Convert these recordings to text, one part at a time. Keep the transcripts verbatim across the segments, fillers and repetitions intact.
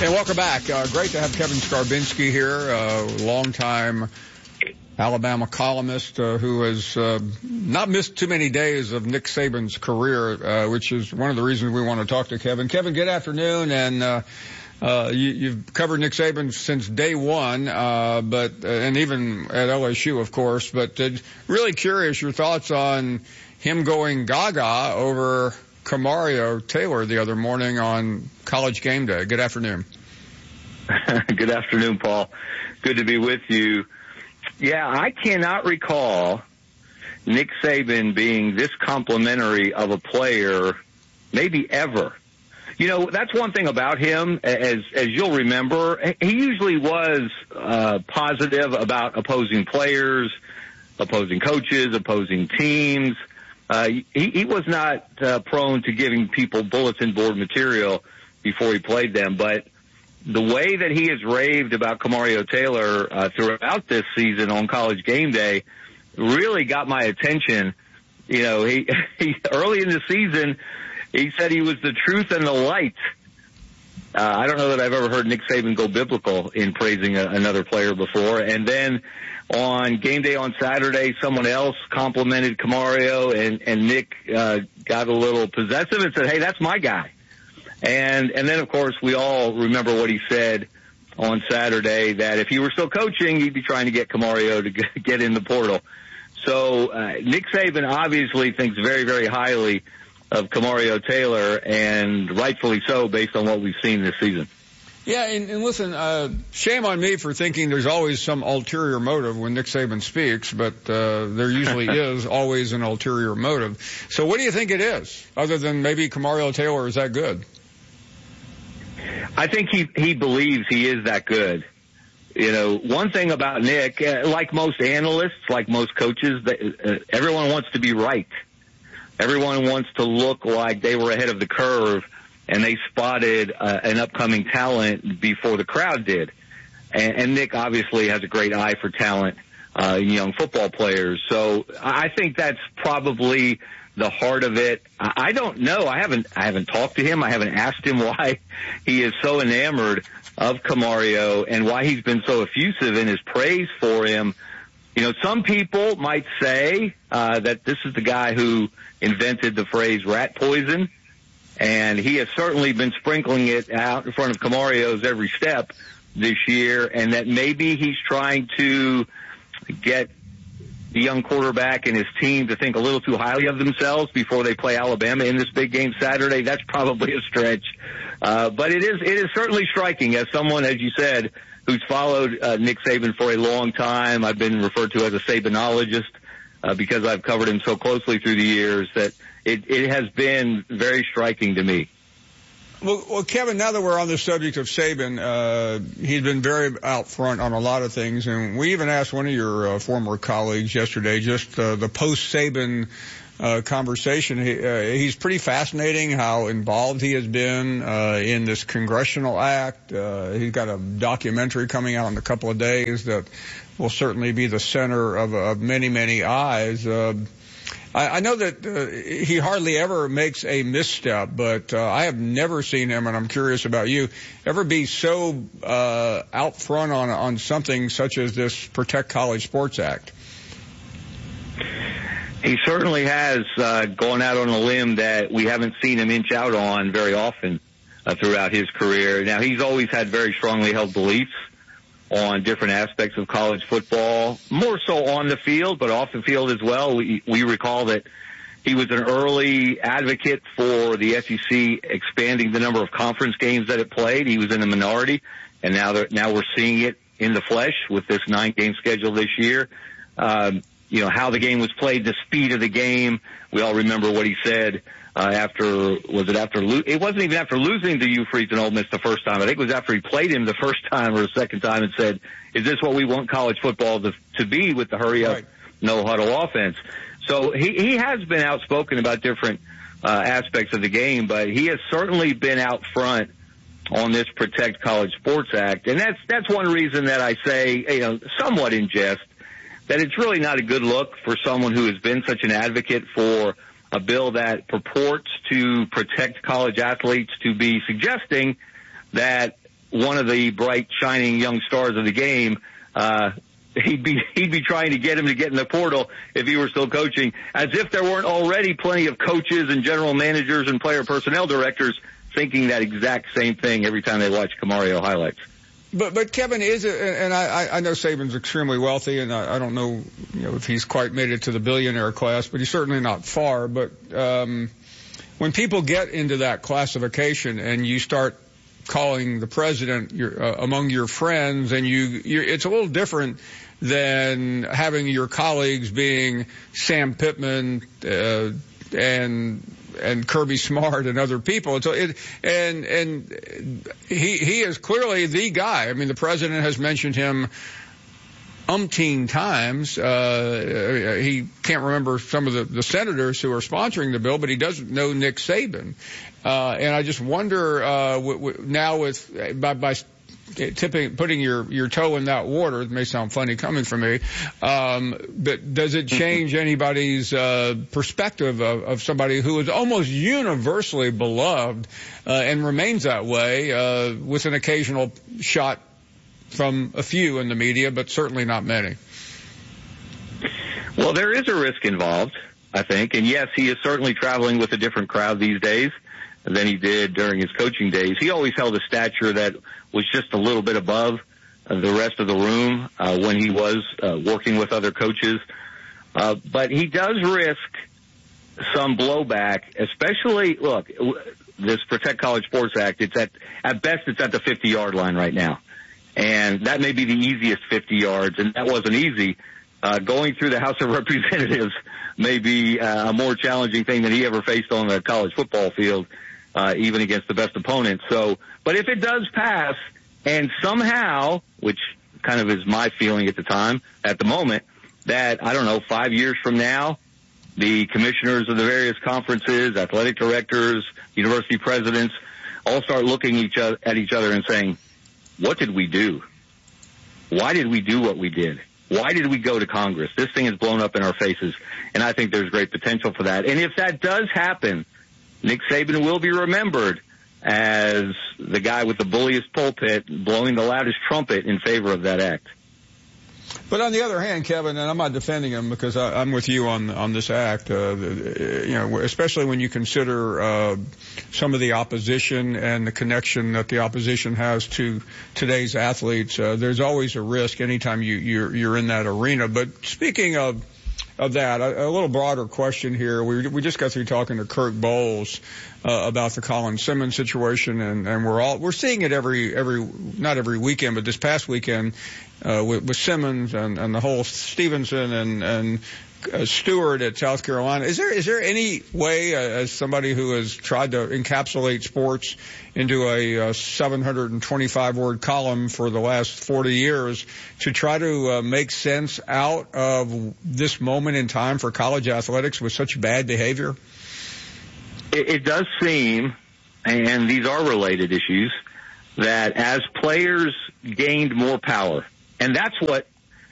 Hey, welcome back. Uh, great to have Kevin Skarbinski here, uh, longtime Alabama columnist uh, who has uh, not missed too many days of Nick Saban's career, uh, which is one of the reasons we want to talk to Kevin. Kevin, good afternoon, and uh, uh, you, you've covered Nick Saban since day one, uh, but uh, and even at L S U, of course. But uh, really curious your thoughts on him going gaga over Camario Taylor the other morning on College Game Day. Good afternoon. Good afternoon, Paul. Good to be with you. Yeah, I cannot recall Nick Saban being this complimentary of a player, maybe ever. You know, that's one thing about him, as as you'll remember, he usually was uh, positive about opposing players, opposing coaches, opposing teams. Uh, he, he was not uh, prone to giving people bulletin board material before he played them, but the way that he has raved about Camario Taylor uh, throughout this season on College Game Day really got my attention. You know, he, he early in the season, he said he was the truth and the light. Uh, I don't know that I've ever heard Nick Saban go biblical in praising a, another player before. And then on Game Day on Saturday, someone else complimented Camario, and, and Nick uh, got a little possessive and said, hey, that's my guy. And and then, of course, we all remember what he said on Saturday, that if he were still coaching, he'd be trying to get Camario to get in the portal. So uh, Nick Saban obviously thinks very, very highly of Camario Taylor, and rightfully so based on what we've seen this season. Yeah, and, and listen, uh, shame on me for thinking there's always some ulterior motive when Nick Saban speaks, but uh, there usually is always an ulterior motive. So what do you think it is, other than maybe Camario Taylor is that good? I think he he believes he is that good. You know, one thing about Nick, uh, like most analysts, like most coaches, they, uh, everyone wants to be right. Everyone wants to look like they were ahead of the curve and they spotted uh, an upcoming talent before the crowd did. And, and Nick obviously has a great eye for talent uh, in young football players. So I think that's probably the heart of it. I don't know. I haven't, I haven't talked to him. I haven't asked him why he is so enamored of Camario and why he's been so effusive in his praise for him. You know, some people might say, uh, that this is the guy who invented the phrase rat poison, and he has certainly been sprinkling it out in front of Camario's every step this year, and that maybe he's trying to get the young quarterback and his team to think a little too highly of themselves before they play Alabama in this big game Saturday. That's probably a stretch. Uh, but it is, it is certainly striking as someone, as you said, who's followed uh, Nick Saban for a long time. I've been referred to as a Sabanologist uh, because I've covered him so closely through the years, that it, it has been very striking to me. Well, well, Kevin, now that we're on the subject of Saban, uh, he's been very out front on a lot of things, and we even asked one of your uh, former colleagues yesterday just uh, the post-Saban uh, conversation. He, uh, he's pretty fascinating how involved he has been uh, in this congressional act. Uh, he's got a documentary coming out in a couple of days that will certainly be the center of, of many, many eyes. Uh, I, I know that uh, he hardly ever makes a misstep, but uh, I have never seen him, and I'm curious about you, ever be so uh, out front on on something such as this Protect College Sports Act. He certainly has uh, gone out on a limb that we haven't seen him inch out on very often uh, throughout his career. Now, he's always had very strongly held beliefs on different aspects of college football, more so on the field, but off the field as well. We, we recall that he was an early advocate for the S E C expanding the number of conference games that it played. He was in the minority, and now now we're seeing it in the flesh with this nine-game schedule this year. Um, you know, how the game was played, the speed of the game. We all remember what he said Uh, after, was it after, lo- it wasn't even after losing to Hugh Freeze and Ole Miss the first time. I think it was after he played him the first time or the second time and said, is this what we want college football to, to be with the hurry up, right, no huddle offense? So he, he has been outspoken about different uh, aspects of the game, but he has certainly been out front on this Protect College Sports Act. And that's, that's one reason that I say, you know, somewhat in jest, that it's really not a good look for someone who has been such an advocate for a bill that purports to protect college athletes to be suggesting that one of the bright, shining young stars of the game, uh, he'd be he'd be trying to get him to get in the portal if he were still coaching, as if there weren't already plenty of coaches and general managers and player personnel directors thinking that exact same thing every time they watch Camario highlights. But, but Kevin is, a, and I, I know Saban's extremely wealthy, and I, I don't know, you know, if he's quite made it to the billionaire class, but he's certainly not far. But um, when people get into that classification and you start calling the president your, uh, among your friends, and you, you're, it's a little different than having your colleagues being Sam Pittman uh, and. and Kirby Smart and other people. So it, and, and he, he is clearly the guy. I mean, the president has mentioned him umpteen times. Uh, he can't remember some of the, the senators who are sponsoring the bill, but he doesn't know Nick Saban. Uh, and I just wonder, uh, w- w- now with, by, by, tipping, putting your, your toe in that water, it may sound funny coming from me, um, but does it change anybody's uh, perspective of, of somebody who is almost universally beloved uh, and remains that way uh, with an occasional shot from a few in the media, but certainly not many? Well, there is a risk involved, I think, and yes, he is certainly traveling with a different crowd these days than he did during his coaching days. He always held a stature that was just a little bit above uh, the rest of the room uh, when he was uh, working with other coaches. Uh, but he does risk some blowback, especially, look, this Protect College Sports Act, it's at, at best it's at the fifty-yard line right now. And that may be the easiest fifty yards, and that wasn't easy. Uh, going through the House of Representatives may be uh, a more challenging thing than he ever faced on the college football field. Uh, even against the best opponents. So, but if it does pass, and somehow, which kind of is my feeling at the time, at the moment, that, I don't know, five years from now, the commissioners of the various conferences, athletic directors, university presidents, all start looking each other, at each other and saying, what did we do? Why did we do what we did? Why did we go to Congress? This thing has blown up in our faces, and I think there's great potential for that. And if that does happen, Nick Saban will be remembered as the guy with the bulliest pulpit blowing the loudest trumpet in favor of that act. But on the other hand, Kevin, and I'm not defending him because I, I'm with you on on this act, uh, you know, especially when you consider uh, some of the opposition and the connection that the opposition has to today's athletes. Uh, there's always a risk anytime you, you're, you're in that arena. But speaking of Of that, a, a little broader question here. We we just got through talking to Kirk Bowles uh, about the Colin Simmons situation, and, and we're all we're seeing it every every not every weekend, but this past weekend uh, with, with Simmons and, and the whole Stevenson and and uh, Stewart at South Carolina. Is there is there any way, uh, as somebody who has tried to encapsulate sports into a uh, seven hundred twenty-five word column for the last forty years, to try to uh, make sense out of this moment in time for college athletics with such bad behavior? It, it does seem, and these are related issues, that as players gained more power, and that's what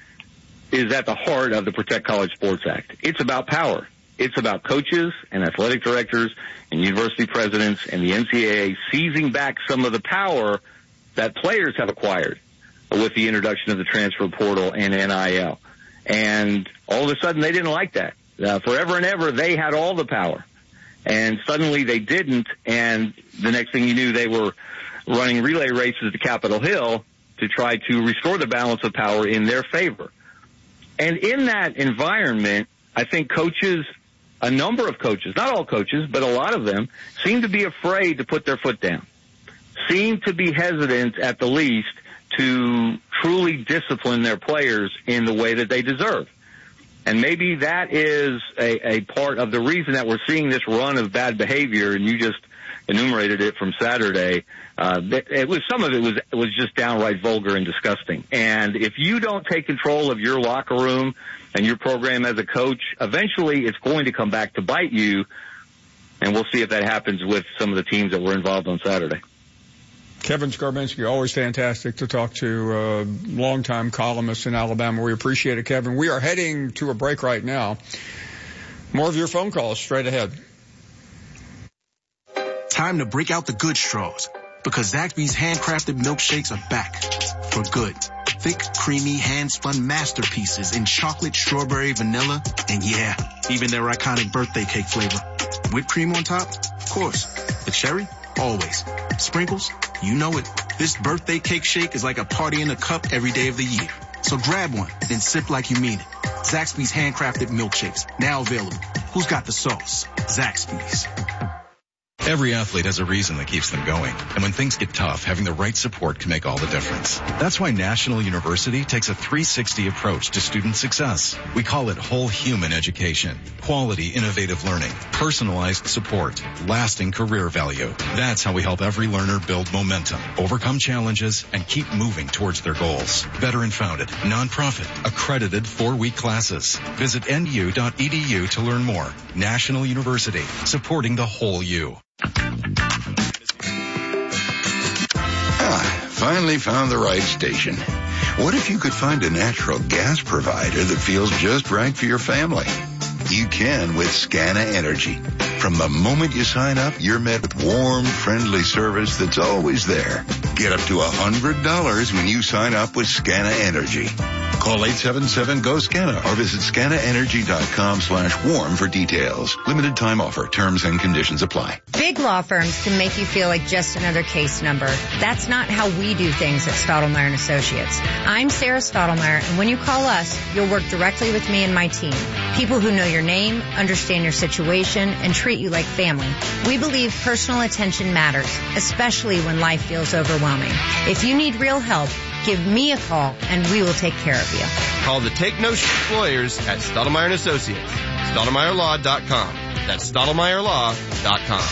is at the heart of the Protect College Sports Act. It's about power. It's about coaches and athletic directors and university presidents and the N C double A seizing back some of the power that players have acquired with the introduction of the transfer portal and N I L. And all of a sudden they didn't like that. Uh, forever and ever they had all the power. And suddenly they didn't, and the next thing you knew they were running relay races to Capitol Hill to try to restore the balance of power in their favor. And in that environment, I think coaches, a number of coaches, not all coaches, but a lot of them, seem to be afraid to put their foot down, seem to be hesitant at the least to truly discipline their players in the way that they deserve. And maybe that is a, a part of the reason that we're seeing this run of bad behavior, and you just enumerated it from Saturday. Uh, it was, some of it was, it was just downright vulgar and disgusting. And if you don't take control of your locker room and your program as a coach, eventually it's going to come back to bite you. And we'll see if that happens with some of the teams that were involved on Saturday. Kevin Skarbinsky, always fantastic to talk to, uh, longtime columnist in Alabama. We appreciate it, Kevin. We are heading to a break right now. More of your phone calls straight ahead. Time to break out the good straws. Because Zaxby's handcrafted milkshakes are back for good. Thick, creamy, hand-spun masterpieces in chocolate, strawberry, vanilla, and yeah, even their iconic birthday cake flavor. Whipped cream on top? Of course. The cherry? Always. Sprinkles? You know it. This birthday cake shake is like a party in a cup every day of the year. So grab one, then sip like you mean it. Zaxby's handcrafted milkshakes, now available. Who's got the sauce? Zaxby's. Every athlete has a reason that keeps them going. And when things get tough, having the right support can make all the difference. That's why National University takes a three sixty approach to student success. We call it whole human education. Quality, innovative learning, personalized support, lasting career value. That's how we help every learner build momentum, overcome challenges, and keep moving towards their goals. Veteran-founded, nonprofit, accredited four-week classes. Visit N U dot E D U to learn more. National University, supporting the whole you. Ah, finally found the right station. What if you could find a natural gas provider that feels just right for your family? You can with Scana Energy. From the moment you sign up, you're met with warm, friendly service that's always there. Get up to one hundred dollars when you sign up with Scana Energy. Call eight seven seven, G O, SCANA or visit scana energy dot com slash warm for details. Limited time offer. Terms and conditions apply. Big law firms can make you feel like just another case number. That's not how we do things at Stottlemyre and Associates. I'm Sarah Stottlemyre, and when you call us, you'll work directly with me and my team. People who know your name, understand your situation, and treat you like family. We believe personal attention matters, especially when life feels overwhelming. If you need real help, give me a call, and we will take care of you. Call the Take No Shit lawyers at Stottlemyre and Associates. Stottlemyre Law dot com. That's Stottlemyre Law dot com.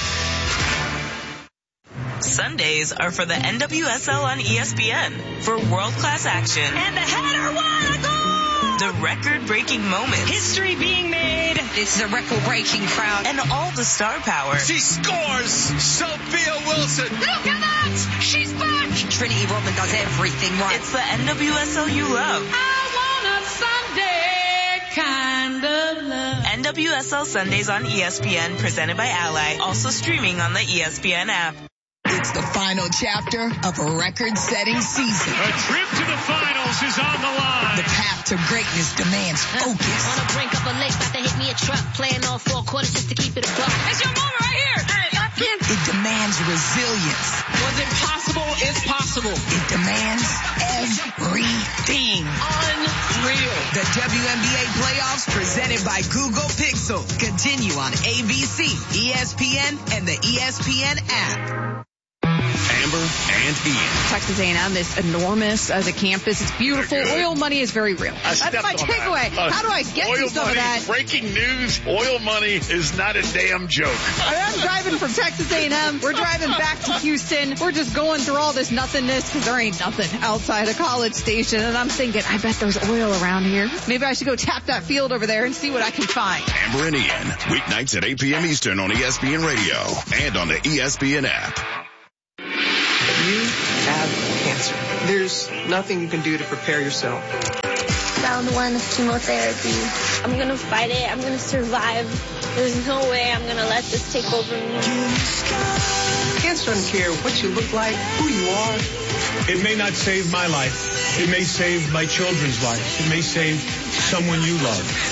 Sundays are for the N W S L on E S P N for world-class action. And the header, what a goal! The record-breaking moments. History being made. This is a record-breaking crowd. And all the star power. She scores! Sophia Wilson! Look at that! She's back! Trinity Rodman does everything right. It's the N W S L you love. I want a Sunday kind of love. N W S L Sundays on E S P N, presented by Ally. Also streaming on the E S P N app. It's the final chapter of a record-setting season. A trip to the finals is on the line. The path to greatness demands focus. On the brink of a lake, about to hit me a truck. Playing all four quarters just to keep it a buck. It's your moment right here. Hey, up here. It demands resilience. Was it possible? It's possible. It demands everything. Unreal. The W N B A playoffs presented by Google Pixel continue on A B C, E S P N, and the E S P N app. Amber and Ian. Texas A and M is enormous as a campus. It's beautiful. Oil money is very real. I That's my takeaway. Uh, How do I get to some money, of that? Breaking news, oil money is not a damn joke. I am driving from Texas A and M. We're driving back to Houston. We're just going through all this nothingness because there ain't nothing outside a College Station. And I'm thinking, I bet there's oil around here. Maybe I should go tap that field over there and see what I can find. Amber and Ian, weeknights at eight p.m. Eastern on E S P N Radio and on the E S P N app. You have cancer. There's nothing you can do to prepare yourself. Round one of chemotherapy. I'm going to fight it. I'm going to survive. There's no way I'm going to let this take over me. Cancer doesn't care what you look like, who you are. It may not save my life. It may save my children's lives. It may save someone you love.